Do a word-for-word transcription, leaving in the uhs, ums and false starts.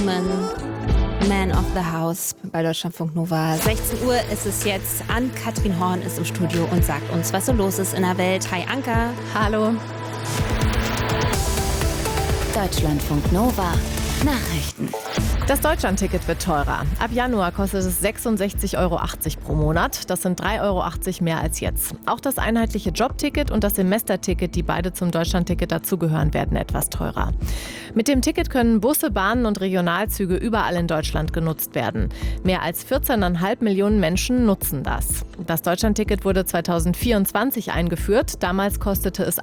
Man, Man of the House bei Deutschlandfunk Nova. sechzehn Uhr ist es jetzt. Ann-Kathrin Horn ist im Studio und sagt uns, was so los ist in der Welt. Hi Anka. Hallo. Deutschlandfunk Nova. Nachrichten. Das Deutschlandticket wird teurer. Ab Januar kostet es sechsundsechzig Euro achtzig pro Monat. Das sind drei Euro achtzig mehr als jetzt. Auch das einheitliche Jobticket und das Semesterticket, die beide zum Deutschlandticket dazugehören, werden etwas teurer. Mit dem Ticket können Busse, Bahnen und Regionalzüge überall in Deutschland genutzt werden. Mehr als vierzehn Komma fünf Millionen Menschen nutzen das. Das Deutschlandticket wurde zweitausendvierundzwanzig eingeführt. Damals kostete es